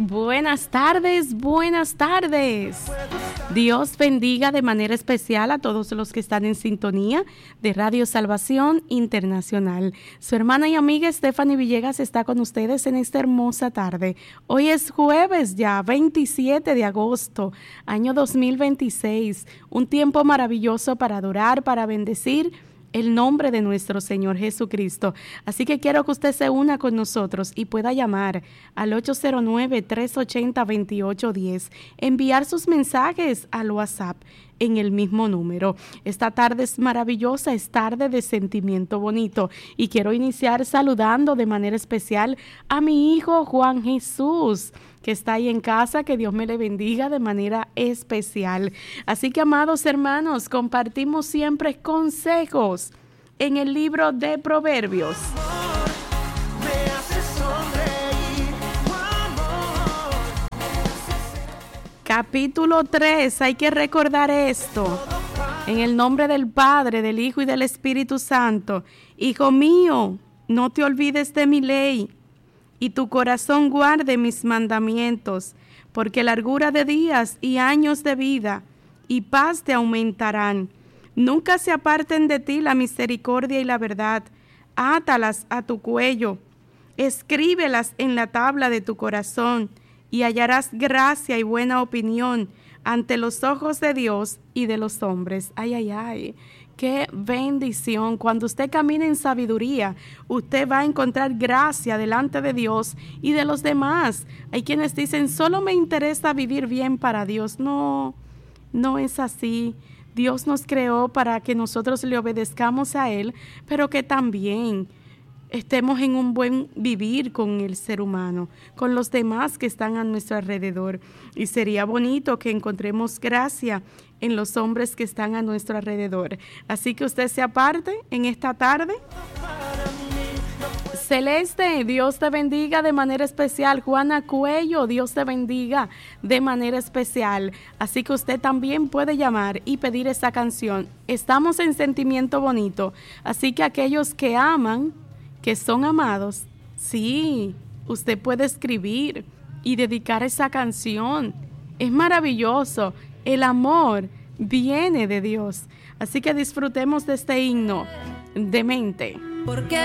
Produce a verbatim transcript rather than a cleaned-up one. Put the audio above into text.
Buenas tardes, buenas tardes. Dios bendiga de manera especial a todos los que están en sintonía de Radio Salvación Internacional. Su hermana y amiga Stephanie Villegas está con ustedes en esta hermosa tarde. Hoy es jueves ya, veintisiete de agosto, año dos mil veintiséis. Un tiempo maravilloso para adorar, para bendecir el nombre de nuestro Señor Jesucristo. Así que quiero que usted se una con nosotros y pueda llamar al ocho cero nueve, tres ocho cero, dos ocho uno cero, enviar sus mensajes al WhatsApp en el mismo número. Esta tarde es maravillosa, es tarde de sentimiento bonito y quiero iniciar saludando de manera especial a mi hijo Juan Jesús, que está ahí en casa. Que Dios me le bendiga de manera especial. Así que, amados hermanos, compartimos siempre consejos en el libro de Proverbios. Capítulo tres, hay que recordar esto. En el nombre del Padre, del Hijo y del Espíritu Santo. Hijo mío, no te olvides de mi ley, y tu corazón guarde mis mandamientos, porque largura de días y años de vida y paz te aumentarán. Nunca se aparten de ti la misericordia y la verdad. Átalas a tu cuello, escríbelas en la tabla de tu corazón, y hallarás gracia y buena opinión ante los ojos de Dios y de los hombres. Ay, ay, ay. ¡Qué bendición! Cuando usted camina en sabiduría, usted va a encontrar gracia delante de Dios y de los demás. Hay quienes dicen, solo me interesa vivir bien para Dios. No, no es así. Dios nos creó para que nosotros le obedezcamos a Él, pero que también estemos en un buen vivir con el ser humano, con los demás que están a nuestro alrededor. Y sería bonito que encontremos gracia en los hombres que están a nuestro alrededor. Así que usted se aparte en esta tarde. Celeste, Dios te bendiga de manera especial. Juana Cuello, Dios te bendiga de manera especial. Así que usted también puede llamar y pedir esa canción. Estamos en sentimiento bonito. Así que aquellos que aman, que son amados, sí, usted puede escribir y dedicar esa canción. Es maravilloso. El amor viene de Dios. Así que disfrutemos de este himno de mente. Porque